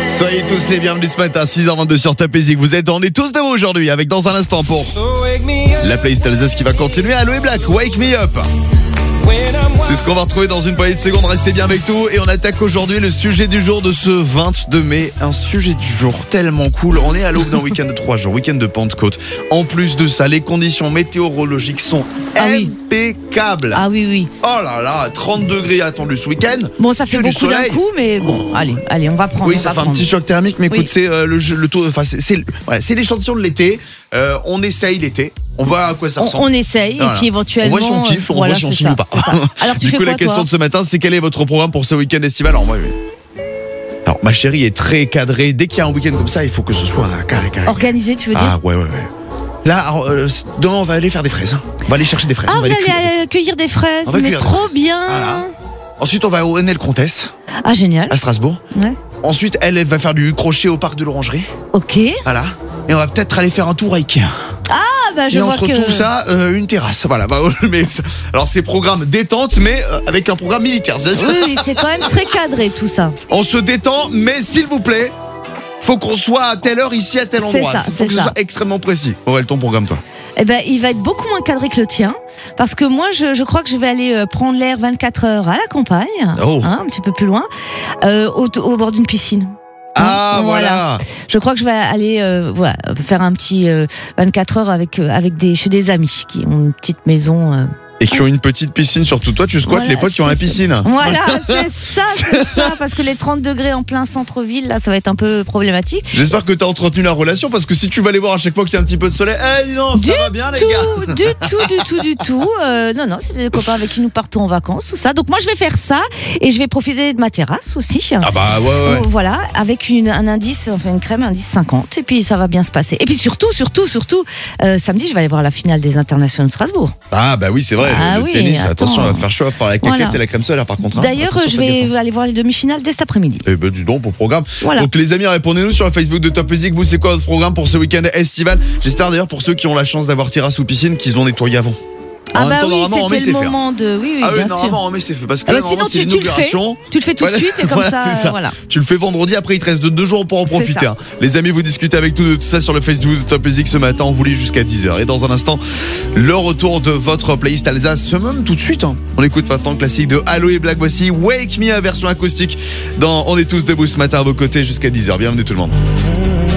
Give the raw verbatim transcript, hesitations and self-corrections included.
Soyez tous les bienvenus ce matin, six heures vingt-deux sur Top Music. Vous êtes, on est tous debout aujourd'hui avec dans un instant pour la playlist Alsace qui va continuer. Aloe Black, Wake Me Up. C'est ce qu'on va retrouver dans une poignée de secondes. Restez bien avec nous et on attaque aujourd'hui le sujet du jour de ce vingt-deux mai. Un sujet du jour tellement cool. On est à l'aube d'un week-end de trois jours, week-end de Pentecôte. En plus de ça, les conditions météorologiques sont ah oui. impeccables. Ah oui, oui. Oh là là, trente degrés attendus ce week-end. Bon, ça fait beaucoup d'un coup, mais bon, allez, allez, on va prendre. Oui, ça fait prendre. un petit choc thermique, mais écoute, oui. c'est euh, le, le taux, enfin, c'est, c'est, voilà, c'est l'échantillon de l'été. Euh, on essaye l'été. On voit à quoi ça on, ressemble. On essaye voilà. Et puis éventuellement. On voit si on kiffe, on voilà, voit si on signe ou pas. Alors tu du fais coup, quoi, la question toi de ce matin, c'est quel est votre programme pour ce week-end estival? Alors moi, oui. Alors ma chérie est très cadrée. Dès qu'il y a un week-end comme ça, il faut que ce soit un carré carré. Organisé, tu veux dire? Ah ouais, ouais, ouais. Là, alors, euh, demain, on va aller faire des fraises. On va aller chercher des fraises. Ah, on va vous allez aller cueillir des fraises, mais trop fraises. Bien. Voilà. Ensuite, on va au N L Contest. Ah, génial. À Strasbourg. Ouais. Ensuite, elle, elle va faire du crochet au parc de l'Orangerie. Ok. Voilà. Et on va peut-être aller faire un tour à Ikea. Ah, bah je et vois entre que... tout ça, euh, une terrasse. Voilà. Bah, mais, alors, c'est programme détente, mais euh, avec un programme militaire. Oui, oui, c'est quand même très cadré tout ça. On se détend, mais s'il vous plaît, faut qu'on soit à telle heure ici, à tel endroit. C'est ça, faut c'est que ce ça. soit extrêmement précis. Aurel, ton programme, toi? Eh ben, il va être beaucoup moins cadré que le tien, parce que moi, je, je crois que je vais aller euh, prendre l'air vingt-quatre heures à la campagne, oh. hein, un petit peu plus loin, euh, au, au bord d'une piscine. Ah, hein, voilà. voilà. Je crois que je vais aller euh, voilà, faire un petit euh, vingt-quatre heures avec, euh, avec des, chez des amis qui ont une petite maison. Euh, Et qui ont une petite piscine, surtout toi, tu squattes voilà, les potes qui ont la piscine. Voilà, c'est ça, c'est ça, parce que les trente degrés en plein centre-ville, là, ça va être un peu problématique. J'espère que tu as entretenu la relation, parce que si tu vas les voir à chaque fois qu'il y a un petit peu de soleil, eh dis non, ça du va bien les tout, gars. Du tout, du tout, du tout. Euh, non, non, c'est des copains avec qui nous partons en vacances, tout ça. Donc moi, je vais faire ça, et je vais profiter de ma terrasse aussi. Ah bah ouais, ouais. Voilà, avec une, un indice, enfin une crème, indice cinquante, et puis ça va bien se passer. Et puis surtout, surtout, surtout, euh, samedi, je vais aller voir la finale des internationaux de Strasbourg. Ah bah oui, c'est vrai, ah, le oui, tennis. Attends. Attention, on va faire chaud, on va faire la caquette voilà. et la crème solaire par contre. Hein. D'ailleurs, je vais aller voir les demi-finales dès cet après-midi. Eh ben dis donc, pour programme. Voilà. Donc les amis, répondez-nous sur le Facebook de Top Music. Vous, c'est quoi votre programme pour ce week-end estival? J'espère d'ailleurs pour ceux qui ont la chance d'avoir terrasse ou piscine qu'ils ont nettoyé avant. Ah bah oui, c'était le moment de... Oui, oui, ah oui, bien normalement, sûr. on met c'est fait. Parce que ah là, bah sinon, c'est tu, tu le fais. Tu le fais tout de suite et comme voilà, ça, ça. voilà. Tu le fais vendredi, après il te reste deux jours pour en profiter. Hein. Les amis, vous discutez avec nous de tout ça sur le Facebook de Top Music ce matin. On vous lit jusqu'à dix heures. Et dans un instant, le retour de votre playlist Alsace, même tout de suite. Hein. On écoute maintenant le classique de Aloe Black. Voici Wake Me, version acoustique dans On est tous debout ce matin à vos côtés jusqu'à dix heures. Bienvenue tout le monde.